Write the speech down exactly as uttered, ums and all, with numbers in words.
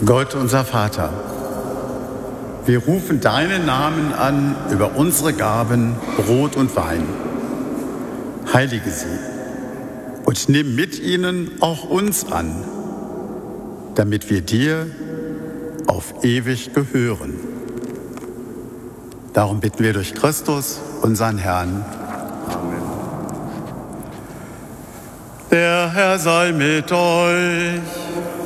Gott, unser Vater, wir rufen deinen Namen an über unsere Gaben, Brot und Wein. Heilige sie und nimm mit ihnen auch uns an, damit wir dir auf ewig gehören. Darum bitten wir durch Christus, unseren Herrn. Amen. Der Herr sei mit euch.